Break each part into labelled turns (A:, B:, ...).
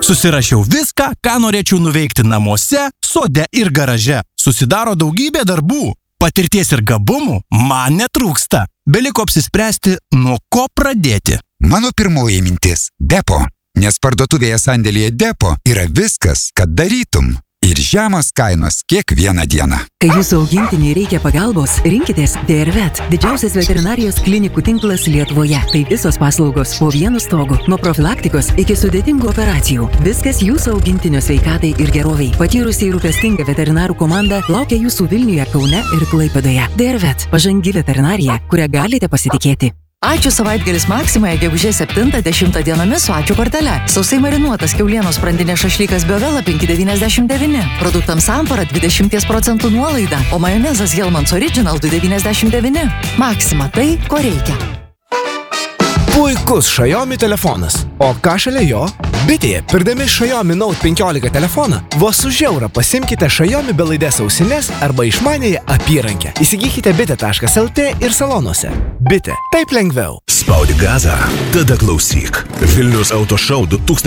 A: Susirašiau viską, ką norėčiau nuveikti namuose, sode ir garaže. Susidaro daugybė darbų. Patirties ir gabumų man netrūksta. Beliko apsispręsti, nuo ko pradėti.
B: Mano pirmoji mintis – Depo. Nes parduotuvėje sandėlyje Depo yra viskas, kad darytum. Ir žemos kainos kiekvieną dieną.
C: Kai jūsų augintiniui reikia pagalbos, rinkitės DRVet, didžiausias veterinarijos klinikų tinklas Lietuvoje. Tai visos paslaugos po vienu stogu, nuo profilaktikos iki sudėtingų operacijų. Viskas jūsų augintinio sveikatai ir geroviai. Patyrusiai rūpestinga veterinarų komanda laukia jūsų Vilniuje, Kaune ir Klaipėdoje. DRVet – pažangi veterinarija, kurią galite pasitikėti.
D: Ačiū savaitgalis Maksimoje gegužės 7-10 dienomis su ačiū kortele. Sausai marinuotas kiaulienos sprandinės šašlykas Biovela 5,99. Produktams Ampara 20% nuolaida, o majonezas Hellmann's Original 2,99. Maksima tai, ko reikia.
E: Puikus Xiaomi telefonas. O ką šalia jo? Bitėje, pirdami Xiaomi Note 15 telefoną, vos už eurą pasimkite Xiaomi belaidės ausines arba išmanėje apyrankę. Įsigykite bitė.lt ir salonuose. Bitė. Taip lengviau.
F: Spaudi gazą, tada klausyk. Vilnius Auto Show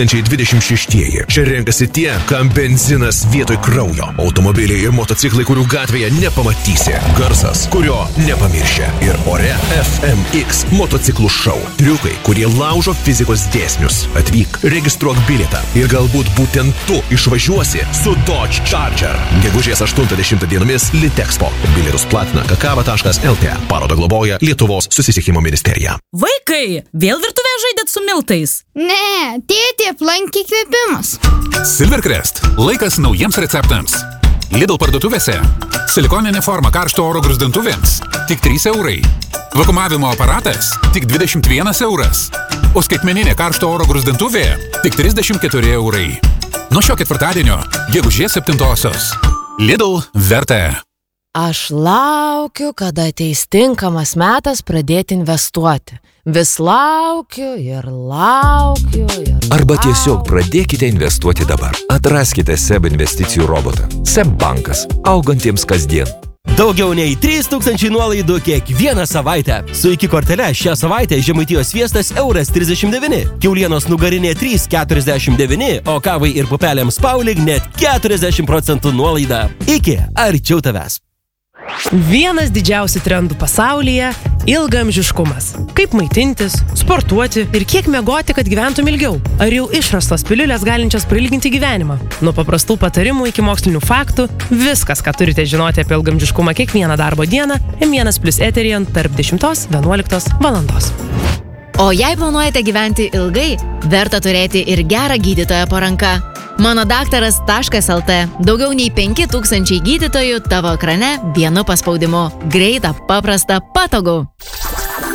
F: 2026. Čia renkasi tie, kam benzinas vietoj kraujo. Automobiliai ir motociklai, kurių gatvėje nepamatysi. Garsas, kurio nepamiršia. Ir ore FMX motociklų šou. Triukai, kurie laužo fizikos dėsnius. Atvyk, registruok bilietą. Ir galbūt būtent tu išvažiuosi su Dodge Charger. Gegužės 80 dienomis Litexpo. Bilietus platina kakava.lt. Parodą globoja Lietuvos susisiekimo ministerija.
G: Vaikai, vėl virtuvėje žaidėt su miltais?
H: Ne, tėtė aplankė įkvėpimas.
I: Silvercrest. Laikas naujiems receptams. Lidl parduotuvėse. Silikoninė forma karšto oro gruzdintuvėms. Tik 3 eurai. Vakumavimo aparatas. Tik 21 euras. O skaitmeninė karšto oro gruzdintuvė. Tik 34 eurai. Nuo šio ketvirtadienio, gegužės 7-osios. Lidl verta.
J: Aš laukiu, kada ateis tinkamas metas pradėti investuoti. Vis laukiu ir laukiu ir...
K: Arba tiesiog pradėkite investuoti dabar. Atraskite SEB investicijų robotą. SEB bankas. Augantiems kasdien.
L: Daugiau nei 3000 nuolaidų kiekvieną savaitę. Su iki kortele šią savaitę Žemaitijos sviestas €39. Kiaulienos nugarinė 3,49, o kavai ir pupelėms Paulig net 40% nuolaida. Iki arčiau tavęs.
M: Vienas didžiausių trendų pasaulyje – ilgaamžiškumas. Kaip maitintis, sportuoti ir kiek miegoti, kad gyventum ilgiau. Ar jau išrastos piliulės galinčios prailginti gyvenimą? Nuo paprastų patarimų iki mokslinių faktų – viskas, ką turite žinoti apie ilgaamžiškumą kiekvieną darbo dieną M1+ eteryje tarp 10-11 valandos.
N: O jei planuojate gyventi ilgai, verta turėti ir gerą gydytoją po ranka. Manodaktaras.lt. Daugiau nei 5000 gydytojų tavo ekrane vienu paspaudimu. Greita, paprasta, patogu.